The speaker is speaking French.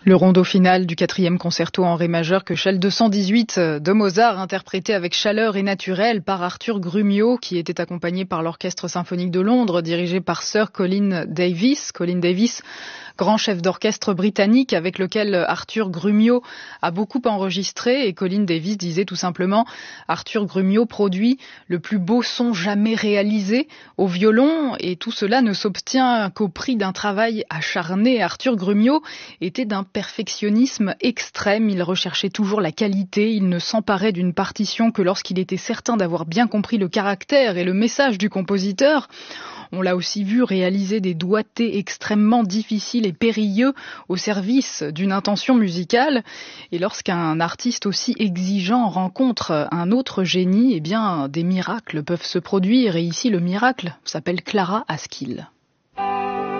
Le rondo final du 4e concerto en ré majeur Köchel 218 de Mozart, interprété avec chaleur et naturel par Arthur Grumiaux, qui était accompagné par l'Orchestre symphonique de Londres, dirigé par Sir Colin Davis. Colin Davis, grand chef d'orchestre britannique avec lequel Arthur Grumiaux a beaucoup enregistré. Et Colin Davis disait tout simplement: Arthur Grumiaux produit le plus beau son jamais réalisé au violon, et tout cela ne s'obtient qu'au prix d'un travail acharné. Arthur Grumiaux était d'un perfectionnisme extrême, il recherchait toujours la qualité, il ne s'emparait d'une partition que lorsqu'il était certain d'avoir bien compris le caractère et le message du compositeur. On l'a aussi vu réaliser des doigtés extrêmement difficiles et périlleux au service d'une intention musicale. Et lorsqu'un artiste aussi exigeant rencontre un autre génie, eh bien, des miracles peuvent se produire. Et ici, le miracle s'appelle Clara Askill.